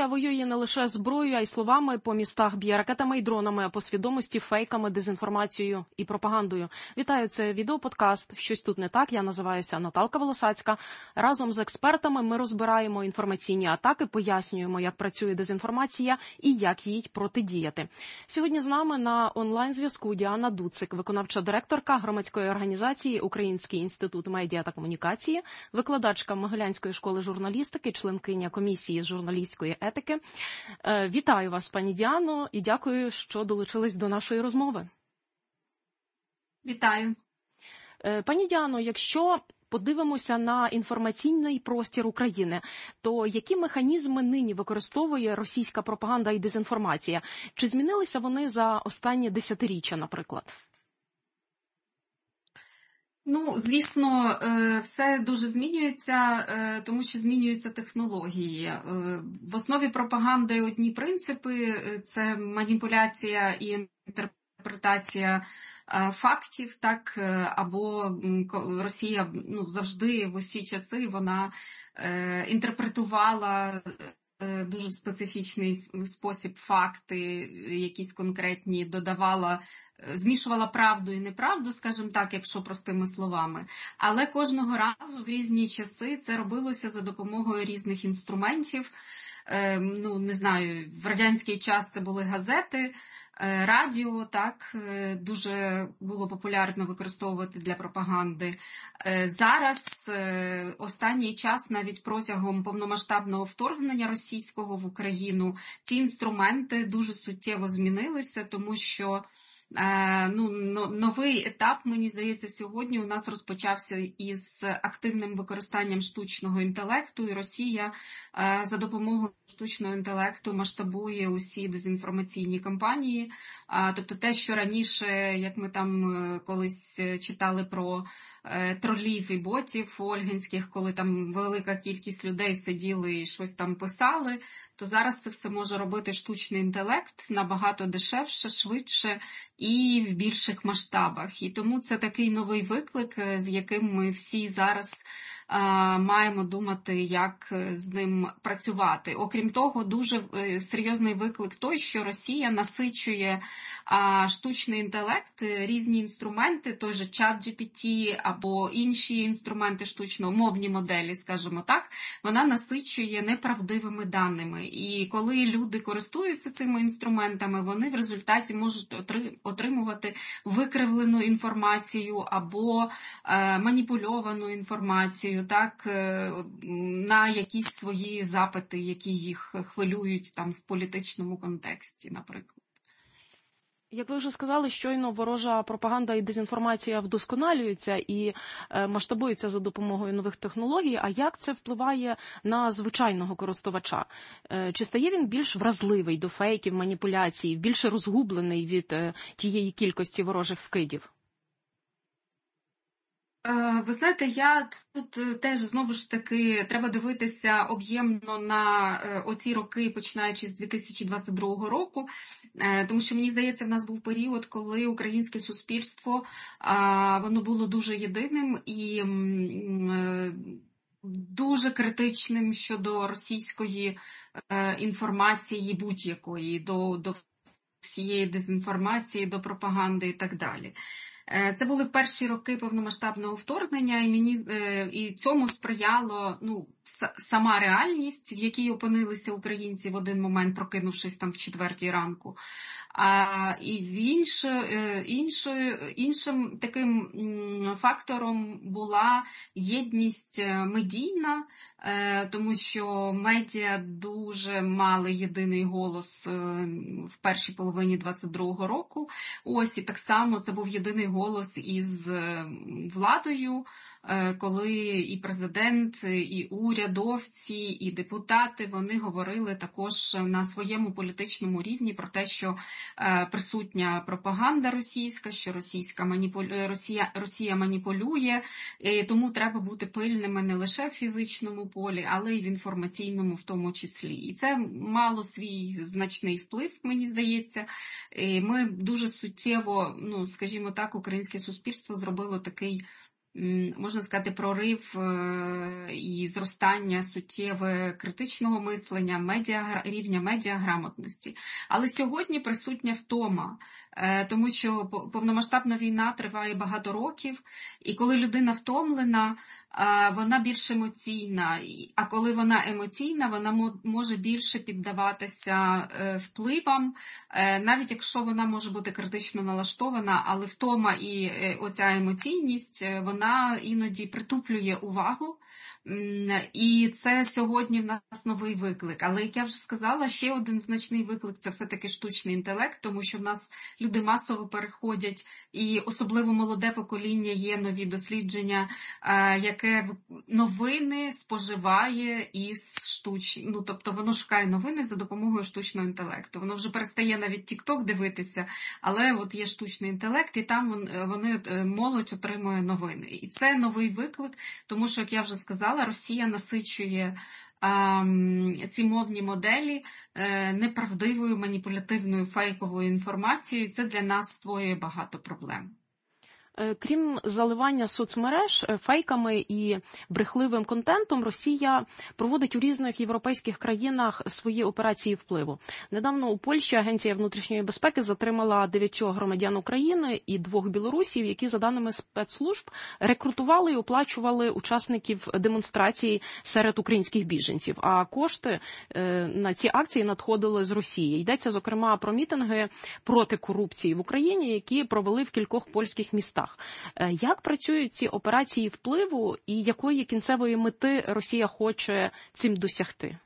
Росія воює не лише зброєю, а й словами по містах, б'є ракетами і дронами, а по свідомості фейками, дезінформацією і пропагандою. Вітаю, це відеоподкаст «Щось тут не так». Я називаюся Наталка Волосацька. Разом з експертами ми розбираємо інформаційні атаки, пояснюємо, як працює дезінформація і як їй протидіяти. Сьогодні з нами на онлайн-зв'язку Діана Дуцик, виконавча директорка громадської організації «Український інститут медіа та комунікації», викладачка Могилянської школи журналістики, членкиня комісії з журналістської етики. Вітаю вас, пані Діано, і дякую, що долучились до нашої розмови. Вітаю. Пані Діано, якщо подивимося на інформаційний простір України, то які механізми нині використовує російська пропаганда і дезінформація? Чи змінилися вони за останні десятиріччя, наприклад? Звісно, все дуже змінюється, тому що змінюються технології. В основі пропаганди одні принципи – це маніпуляція і інтерпретація фактів, так, або Росія завжди в усі часи вона інтерпретувала дуже в специфічний спосіб факти, якісь конкретні, додавала, змішувала правду і неправду, скажімо так, якщо простими словами. Але кожного разу в різні часи це робилося за допомогою різних інструментів. Не знаю, в радянський час це були газети, радіо, так, дуже було популярно використовувати для пропаганди. Зараз, останній час, навіть протягом повномасштабного вторгнення російського в Україну, ці інструменти дуже суттєво змінилися, тому що новий етап, мені здається, сьогодні у нас розпочався із активним використанням штучного інтелекту, і Росія за допомогою штучного інтелекту масштабує усі дезінформаційні кампанії. Тобто те, що раніше, як ми там колись читали про тролів і ботів ольгінських, коли там велика кількість людей сиділи і щось там писали, то зараз це все може робити штучний інтелект набагато дешевше, швидше і в більших масштабах. І тому це такий новий виклик, з яким ми всі зараз маємо думати, як з ним працювати. Окрім того, дуже серйозний виклик той, що Росія насичує штучний інтелект, різні інструменти, той же ChatGPT або інші інструменти мовні моделі, скажімо так, вона насичує неправдивими даними. І коли люди користуються цими інструментами, вони в результаті можуть отримувати викривлену інформацію або маніпульовану інформацію, так, на якісь свої запити, які їх хвилюють там в політичному контексті, наприклад. Як ви вже сказали, щойно ворожа пропаганда і дезінформація вдосконалюються і масштабуються за допомогою нових технологій. А як це впливає на звичайного користувача? Чи стає він більш вразливий до фейків, маніпуляцій, більше розгублений від тієї кількості ворожих вкидів? Ви знаєте, я тут теж, знову ж таки, треба дивитися об'ємно на оці роки, починаючи з 2022 року, тому що, мені здається, в нас був період, коли українське суспільство, воно було дуже єдиним і дуже критичним щодо російської інформації будь-якої, до всієї дезінформації, до пропаганди і так далі. Це були перші роки повномасштабного вторгнення, і цьому сприяло сама реальність, в якій опинилися українці в один момент, прокинувшись там в 4 ранку. І іншим таким фактором була єдність медійна, тому що медіа дуже мали єдиний голос в першій половині 22-го року. Ось, і так само це був єдиний голос із владою, коли і президент, і урядовці, і депутати, вони говорили також на своєму політичному рівні про те, що присутня пропаганда російська, що Росія маніпулює, і тому треба бути пильними не лише в фізичному полі, але й в інформаційному в тому числі. І це мало свій значний вплив, мені здається. І ми дуже суттєво, скажімо так, українське суспільство зробило такий можна сказати, прорив і зростання суттєве критичного мислення, рівня медіаграмотності. Але сьогодні присутня втома, тому що повномасштабна війна триває багато років, і коли людина втомлена, вона більш емоційна, а коли вона емоційна, вона може більше піддаватися впливам, навіть якщо вона може бути критично налаштована, але втома і оця емоційність, вона іноді притуплює увагу. І це сьогодні в нас новий виклик. Але, як я вже сказала, ще один значний виклик – це все-таки штучний інтелект, тому що в нас люди масово переходять, і особливо молоде покоління, є нові дослідження, яке новини споживає тобто воно шукає новини за допомогою штучного інтелекту. Воно вже перестає навіть TikTok дивитися, але от є штучний інтелект, і там молодь отримує новини. І це новий виклик, тому що, як я вже сказала, Росія насичує ці мовні моделі неправдивою, маніпулятивною, фейковою інформацією. Це для нас створює багато проблем. Крім заливання соцмереж фейками і брехливим контентом, Росія проводить у різних європейських країнах свої операції впливу. Недавно у Польщі Агенція внутрішньої безпеки затримала 9 громадян України і 2 білорусів, які, за даними спецслужб, рекрутували і оплачували учасників демонстрацій серед українських біженців. А кошти на ці акції надходили з Росії. Йдеться, зокрема, про мітинги проти корупції в Україні, які провели в кількох польських містах. Як працюють ці операції впливу і якої кінцевої мети Росія хоче цим досягти?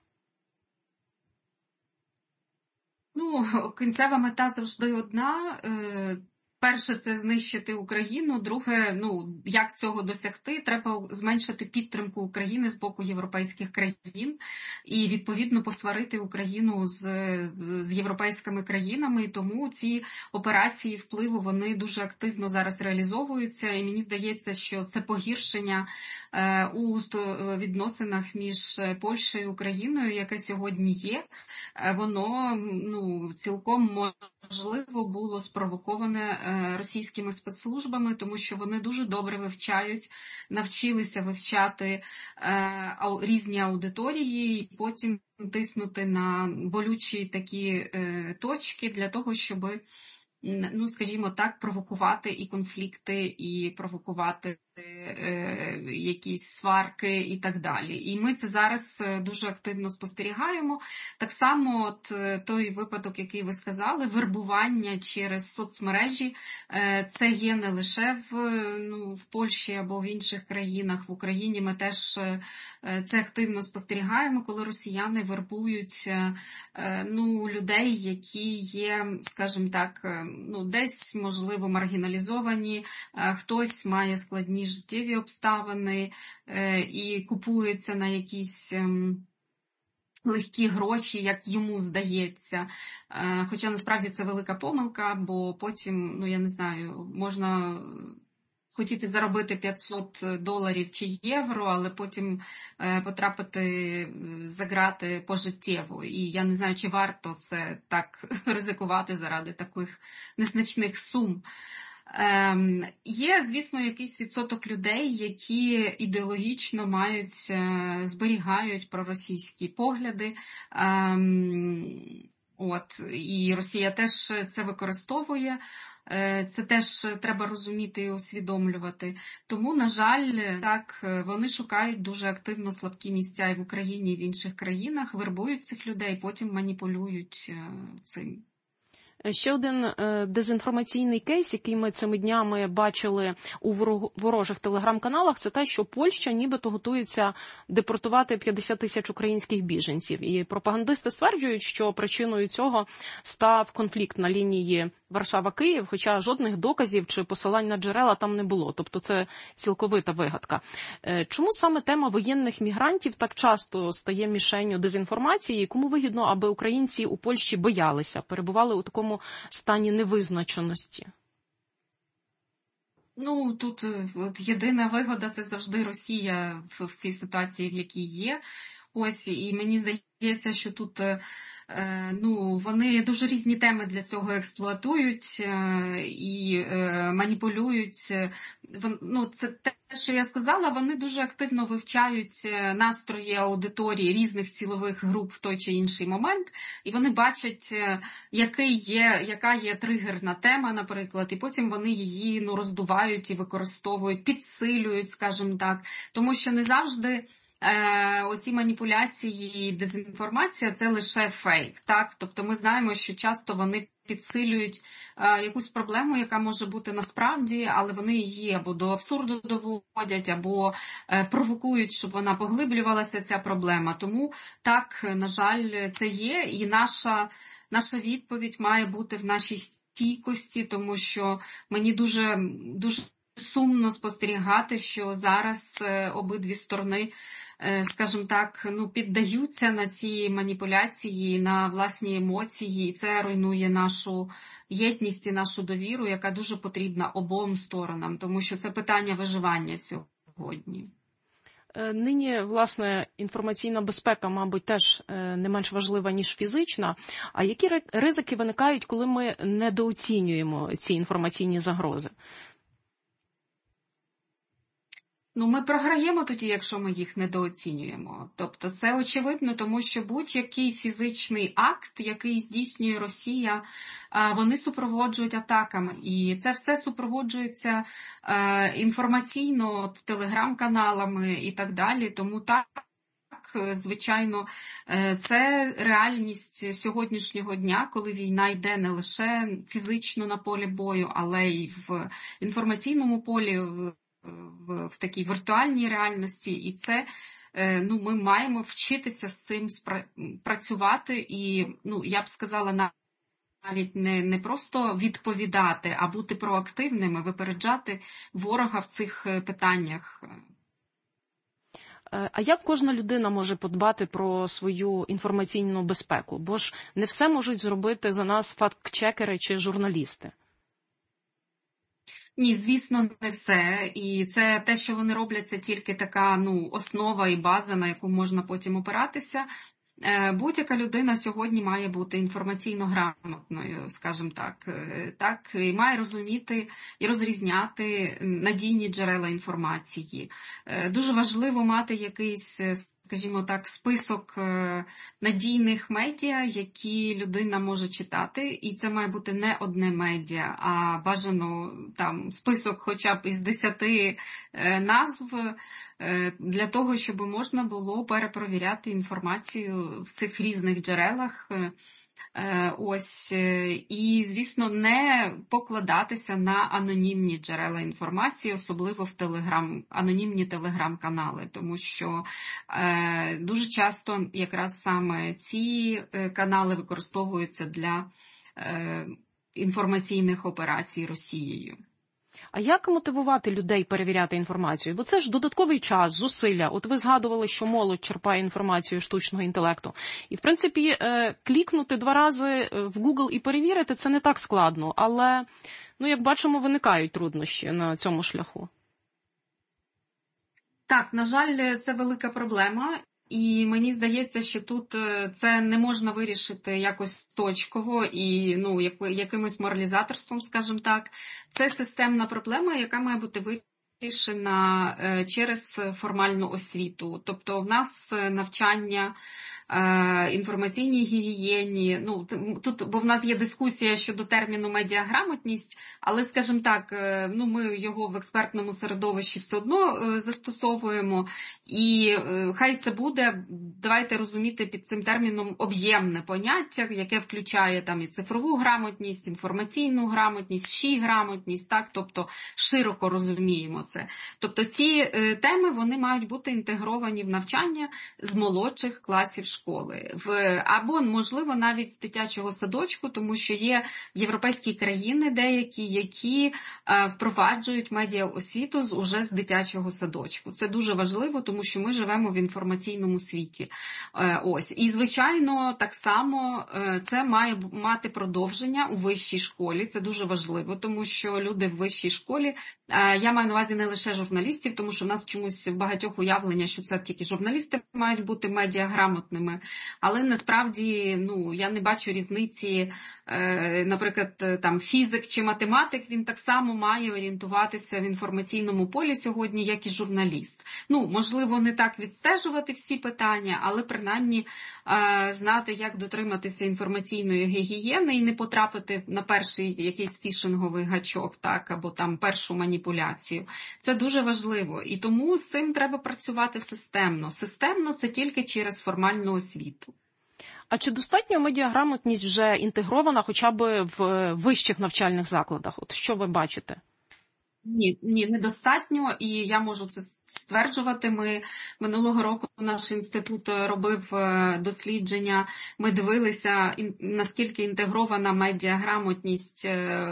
Кінцева мета завжди одна. Перше – це знищити Україну. Друге, як цього досягти? Треба зменшити підтримку України з боку європейських країн і, відповідно, посварити Україну з європейськими країнами. І тому ці операції впливу, вони дуже активно зараз реалізовуються. І мені здається, що це погіршення у відносинах між Польщею і Україною, яке сьогодні є, воно цілком можливо було спровоковане російськими спецслужбами, тому що вони дуже добре навчилися вивчати різні аудиторії і потім тиснути на болючі такі точки для того, щоб, скажімо так, провокувати і конфлікти, і провокувати якісь сварки і так далі. І ми це зараз дуже активно спостерігаємо. Так само той випадок, який ви сказали, вербування через соцмережі, це є не лише в Польщі або в інших країнах. В Україні ми теж це активно спостерігаємо, коли росіяни вербують людей, які є, скажімо так, десь, можливо, маргіналізовані, хтось має складні життєві обставини і купується на якісь легкі гроші, як йому здається. Хоча насправді це велика помилка, бо потім, я не знаю, можна хотіти заробити $500 чи євро, але потім потрапити за ґрати пожиттєво. І я не знаю, чи варто це так ризикувати заради таких незначних сум. Є, звісно, якийсь відсоток людей, які ідеологічно зберігають проросійські погляди. І Росія теж це використовує. Це теж треба розуміти і усвідомлювати. Тому, на жаль, так, вони шукають дуже активно слабкі місця і в Україні, і в інших країнах, вербують цих людей, потім маніпулюють цим. Ще один дезінформаційний кейс, який ми цими днями бачили у ворожих телеграм-каналах, це те, що Польща нібито готується депортувати 50 тисяч українських біженців. І пропагандисти стверджують, що причиною цього став конфлікт на лінії Варшава-Київ, хоча жодних доказів чи посилань на джерела там не було. Тобто це цілковита вигадка. Чому саме тема воєнних мігрантів так часто стає мішенню дезінформації? Кому вигідно, аби українці у Польщі боялися, перебували у такому стані невизначеності? Тут єдина вигода – це завжди Росія в цій ситуації, в якій є. Ось, і мені здається, що тут вони дуже різні теми для цього експлуатують і маніпулюють. Це те, що я сказала, вони дуже активно вивчають настрої аудиторії різних цільових груп в той чи інший момент, і вони бачать, яка є тригерна тема, наприклад, і потім вони її роздувають і використовують, підсилюють, скажімо так, тому що не завжди оці маніпуляції і дезінформація – це лише фейк, так? Тобто ми знаємо, що часто вони підсилюють якусь проблему, яка може бути насправді, але вони її або до абсурду доводять, або провокують, щоб вона поглиблювалася, ця проблема. Тому так, на жаль, це є, і наша відповідь має бути в нашій стійкості, тому що мені дуже сумно спостерігати, що зараз обидві сторони, скажімо так, піддаються на ці маніпуляції, на власні емоції, і це руйнує нашу єдність і нашу довіру, яка дуже потрібна обом сторонам, тому що це питання виживання сьогодні. Нині, власне, інформаційна безпека, мабуть, теж не менш важлива, ніж фізична. А які ризики виникають, коли ми недооцінюємо ці інформаційні загрози? Ми програємо тоді, якщо ми їх недооцінюємо. Тобто це очевидно, тому що будь-який фізичний акт, який здійснює Росія, вони супроводжують атаками. І це все супроводжується інформаційно, телеграм-каналами і так далі. Тому так, звичайно, це реальність сьогоднішнього дня, коли війна йде не лише фізично на полі бою, але й в інформаційному полі, в такій віртуальній реальності, і це ми маємо вчитися з цим працювати і, я б сказала, навіть не просто відповідати, а бути проактивними, випереджати ворога в цих питаннях. А як кожна людина може подбати про свою інформаційну безпеку? Бо ж не все можуть зробити за нас факт-чекери чи журналісти. Ні, звісно, не все. І це те, що вони роблять, це тільки така основа і база, на яку можна потім опиратися. Будь-яка людина сьогодні має бути інформаційно грамотною, скажімо так, і має розуміти і розрізняти надійні джерела інформації. Дуже важливо мати якийсь, скажімо так, список надійних медіа, які людина може читати, і це має бути не одне медіа, а бажано там список хоча б із 10 назв, для того, щоб можна було перепровіряти інформацію в цих різних джерелах. І, звісно, не покладатися на анонімні джерела інформації, особливо в анонімні телеграм-канали, тому що дуже часто якраз саме ці канали використовуються для інформаційних операцій Росією. А як мотивувати людей перевіряти інформацію? Бо це ж додатковий час, зусилля. От ви згадували, що молодь черпає інформацію штучного інтелекту. І, в принципі, клікнути 2 рази в Google і перевірити – це не так складно. Але, як бачимо, виникають труднощі на цьому шляху. Так, на жаль, це велика проблема. І мені здається, що тут це не можна вирішити якось точково і якимось моралізаторством, скажімо так. Це системна проблема, яка має бути вирішена через формальну освіту. Тобто в нас навчання інформаційній гігієні. Бо в нас є дискусія щодо терміну медіаграмотність, але, скажімо так, ми його в експертному середовищі все одно застосовуємо. І хай це буде, давайте розуміти під цим терміном об'ємне поняття, яке включає там і цифрову грамотність, інформаційну грамотність, ШІ-грамотність, так, тобто широко розуміємо це. Тобто ці теми, вони мають бути інтегровані в навчання з молодших класів школи. школи, або, можливо, навіть з дитячого садочку, тому що є європейські країни деякі, які впроваджують медіаосвіту уже з дитячого садочку. Це дуже важливо, тому що ми живемо в інформаційному світі. Ось. І, звичайно, так само це має мати продовження у вищій школі. Це дуже важливо, тому що люди в вищій школі, я маю на увазі не лише журналістів, тому що в нас чомусь в багатьох уявлення, що це тільки журналісти мають бути медіаграмотними, але насправді, я не бачу різниці, наприклад, там фізик чи математик, він так само має орієнтуватися в інформаційному полі сьогодні, як і журналіст. Можливо, не так відстежувати всі питання, але принаймні знати, як дотриматися інформаційної гігієни і не потрапити на перший якийсь фішинговий гачок, так, або там першу маніпуляцію. Це дуже важливо. І тому з цим треба працювати системно. Системно – це тільки через формальну освіту. А чи достатньо медіаграмотність вже інтегрована хоча б в вищих навчальних закладах? От що ви бачите? Ні, недостатньо, і я можу це стверджувати. Ми минулого року наш інститут робив дослідження, ми дивилися, наскільки інтегрована медіаграмотність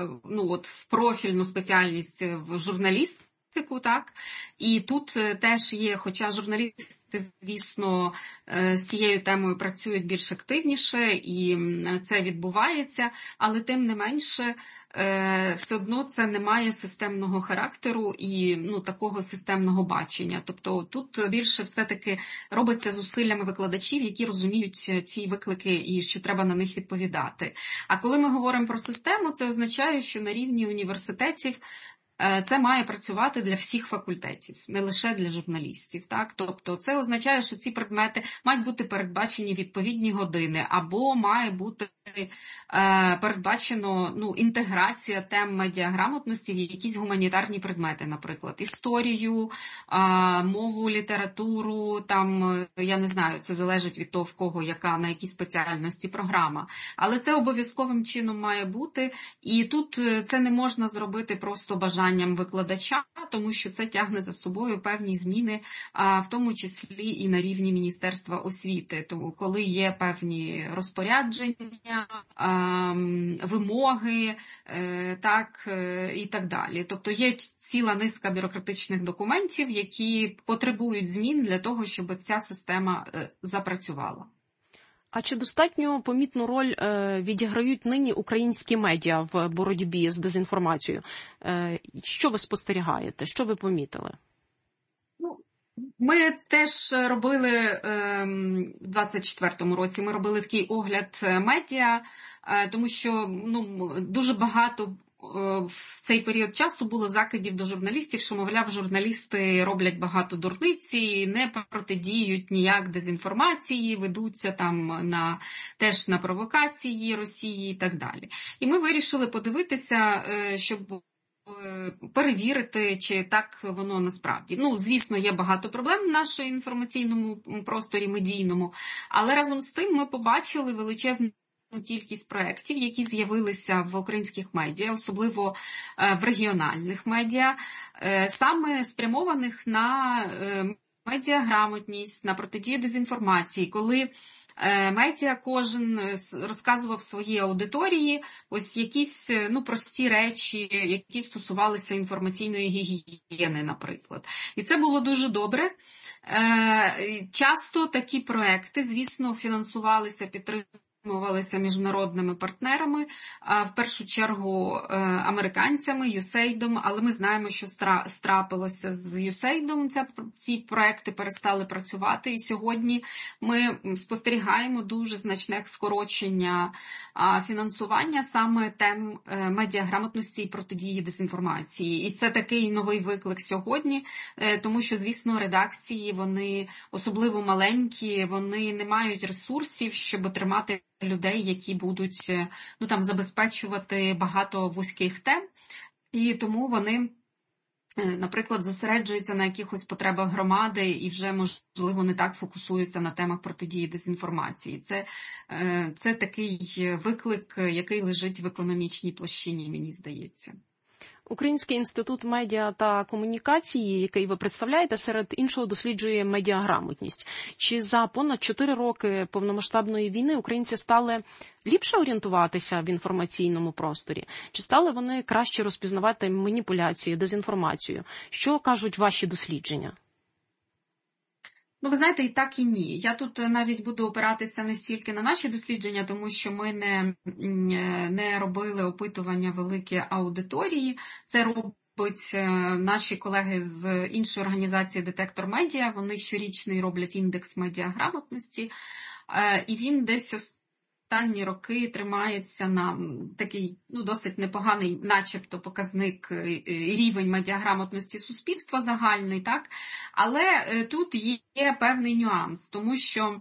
в профільну спеціальність в журналістику, так? І тут теж є, хоча журналісти, звісно, з цією темою працюють більш активніше, і це відбувається, але тим не менше, все одно це не має системного характеру і такого системного бачення. Тобто тут більше все-таки робиться зусиллями викладачів, які розуміють ці виклики і що треба на них відповідати. А коли ми говоримо про систему, це означає, що на рівні університетів це має працювати для всіх факультетів, не лише для журналістів. Так? Тобто це означає, що ці предмети мають бути передбачені відповідні години, або має бути передбачено інтеграція тем медіаграмотності в якісь гуманітарні предмети, наприклад, історію, мову, літературу, там, я не знаю, це залежить від того, в кого яка, на якій спеціальності програма. Але це обов'язковим чином має бути, і тут це не можна зробити просто бажанням викладача, тому що це тягне за собою певні зміни, в тому числі і на рівні Міністерства освіти, тому коли є певні розпорядження, вимоги, так, і так далі. Тобто є ціла низка бюрократичних документів, які потребують змін для того, щоб ця система запрацювала. А чи достатньо помітну роль відіграють нині українські медіа в боротьбі з дезінформацією? Що ви спостерігаєте? Що ви помітили? Ми теж робили в 24-му році, ми робили такий огляд медіа, тому що дуже багато в цей період часу було закидів до журналістів, що, мовляв, журналісти роблять багато дурниці, не протидіють ніяк дезінформації, ведуться там теж на провокації Росії і так далі. І ми вирішили подивитися, щоб перевірити, чи так воно насправді. Звісно, є багато проблем в нашому інформаційному просторі медійному, але разом з тим ми побачили величезну кількість проєктів, які з'явилися в українських медіа, особливо в регіональних медіа, саме спрямованих на медіаграмотність, на протидію дезінформації, коли медіа кожен розказував своїй аудиторії ось якісь прості речі, які стосувалися інформаційної гігієни, наприклад. І це було дуже добре. Часто такі проекти, звісно, фінансувалися, підтримувалися міжнародними партнерами, в першу чергу американцями, USAID, але ми знаємо, що трапилося з USAID, ці проекти перестали працювати, і сьогодні ми спостерігаємо дуже значне скорочення фінансування саме тем медіаграмотності і протидії дезінформації. І це такий новий виклик сьогодні, тому що, звісно, редакції, вони особливо маленькі, вони не мають ресурсів, щоб тримати людей, які будуть забезпечувати багато вузьких тем, і тому вони, наприклад, зосереджуються на якихось потребах громади і вже, можливо, не так фокусуються на темах протидії дезінформації. Це такий виклик, який лежить в економічній площині, мені здається. Український інститут медіа та комунікації, який ви представляєте, серед іншого досліджує медіаграмотність. Чи за понад 4 роки повномасштабної війни українці стали ліпше орієнтуватися в інформаційному просторі? Чи стали вони краще розпізнавати маніпуляції, дезінформацію? Що кажуть ваші дослідження? Ну, ви знаєте, і так, і ні. Я тут навіть буду опиратися не стільки на наші дослідження, тому що ми не робили опитування великі аудиторії. Це робить наші колеги з іншої організації «Детектор Медіа». Вони щорічний роблять індекс медіаграмотності. І він десь останні роки тримається на такий досить непоганий, начебто, показник рівень медіаграмотності суспільства загальний, так? Але тут є певний нюанс, тому що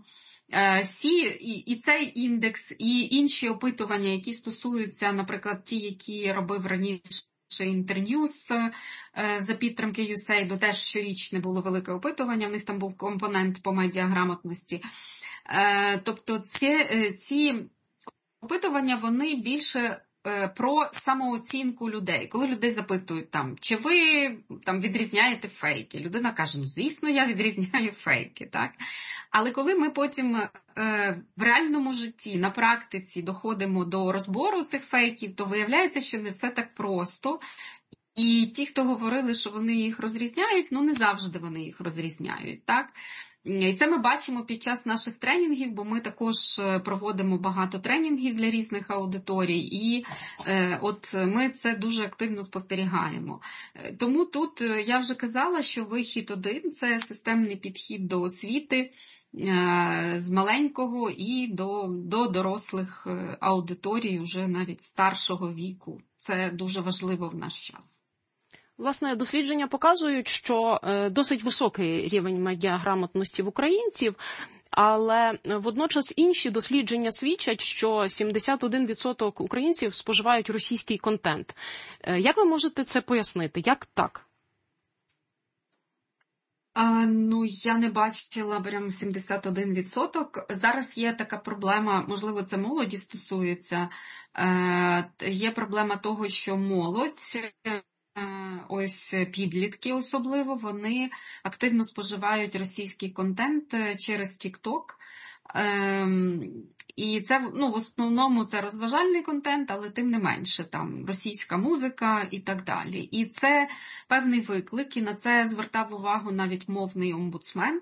і цей індекс, і інші опитування, які стосуються, наприклад, ті, які робив раніше Інтерньюз за підтримки USAID, теж щорічне було велике опитування, в них там був компонент по медіаграмотності. Тобто ці опитування, вони більше про самооцінку людей. Коли людей запитують, чи ви відрізняєте фейки, людина каже, звісно, я відрізняю фейки. Так? Але коли ми потім в реальному житті, на практиці доходимо до розбору цих фейків, то виявляється, що не все так просто. І ті, хто говорили, що вони їх розрізняють, не завжди вони їх розрізняють. Так? І це ми бачимо під час наших тренінгів, бо ми також проводимо багато тренінгів для різних аудиторій, і от ми це дуже активно спостерігаємо. Тому тут я вже казала, що вихід один – це системний підхід до освіти з маленького і до дорослих аудиторій, уже навіть старшого віку. Це дуже важливо в наш час. Власне, дослідження показують, що досить високий рівень медіаграмотності в українців, але водночас інші дослідження свідчать, що 71% українців споживають російський контент. Як ви можете це пояснити? Як так? Я не бачила прям 71%. Зараз є така проблема, можливо, це молоді стосується. Є проблема того, що молодь, ось підлітки особливо, вони активно споживають російський контент через TikTok. І це, в основному це розважальний контент, але тим не менше, там російська музика і так далі. І це певний виклик, і на це звертав увагу навіть мовний омбудсмен.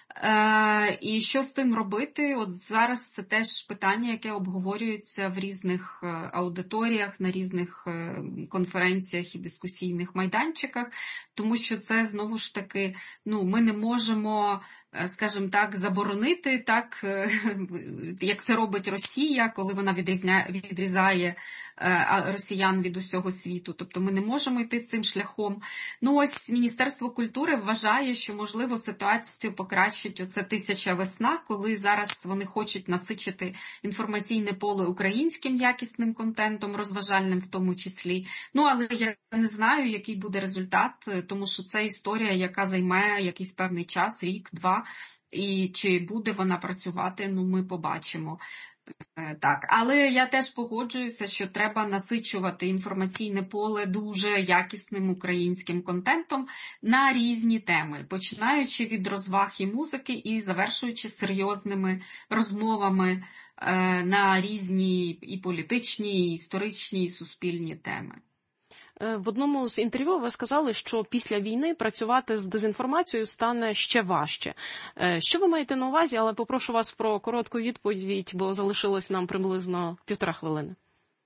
І що з цим робити? От зараз це теж питання, яке обговорюється в різних аудиторіях, на різних конференціях і дискусійних майданчиках, тому що це, знову ж таки, ми не можемо, скажімо так, заборонити, так, як це робить Росія, коли вона відрізає росіян від усього світу. Тобто ми не можемо йти цим шляхом. Ось Міністерство культури вважає, що, можливо, ситуацію покращить оце «1000 весна», коли зараз вони хочуть насичити інформаційне поле українським якісним контентом, розважальним в тому числі. Але я не знаю, який буде результат, тому що це історія, яка займе якийсь певний час, рік-два, і чи буде вона працювати, ми побачимо. Так, але я теж погоджуюся, що треба насичувати інформаційне поле дуже якісним українським контентом на різні теми, починаючи від розваг і музики і завершуючи серйозними розмовами на різні і політичні, і історичні, і суспільні теми. В одному з інтерв'ю ви сказали, що після війни працювати з дезінформацією стане ще важче. Що ви маєте на увазі, але попрошу вас про коротку відповідь, бо залишилось нам приблизно 1,5 хвилини.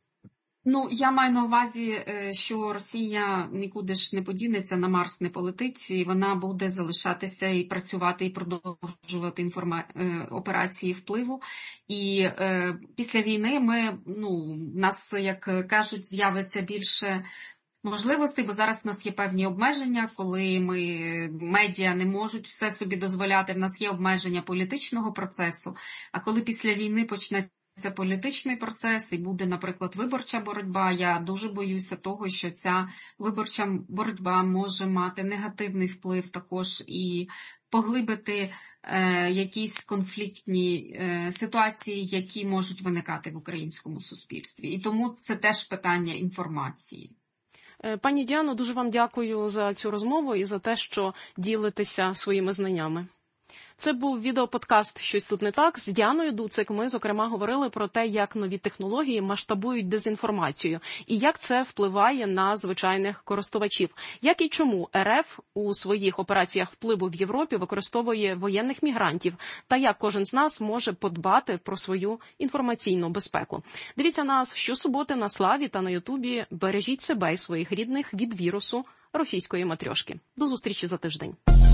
Я маю на увазі, що Росія нікуди ж не подінеться, на Марс не полетить, і вона буде залишатися і працювати, і продовжувати операції впливу. І після війни в нас, як кажуть, з'явиться більше можливостей, бо зараз в нас є певні обмеження, коли медіа не можуть все собі дозволяти, в нас є обмеження політичного процесу, а коли після війни почнеться політичний процес і буде, наприклад, виборча боротьба, я дуже боюся того, що ця виборча боротьба може мати негативний вплив також і поглибити якісь конфліктні ситуації, які можуть виникати в українському суспільстві. І тому це теж питання інформації. Пані Діано, дуже вам дякую за цю розмову і за те, що ділитеся своїми знаннями. Це був відеоподкаст «Щось тут не так» з Діаною Дуцик. Ми, зокрема, говорили про те, як нові технології масштабують дезінформацію і як це впливає на звичайних користувачів. Як і чому РФ у своїх операціях впливу в Європі використовує воєнних мігрантів та як кожен з нас може подбати про свою інформаційну безпеку. Дивіться нас щосуботи на Славі та на Ютубі. Бережіть себе і своїх рідних від вірусу російської матрьошки. До зустрічі за тиждень.